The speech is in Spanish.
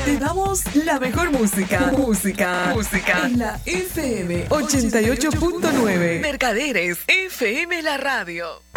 Te damos la mejor música. Música. En la FM 88.9. Mercaderes FM La Radio.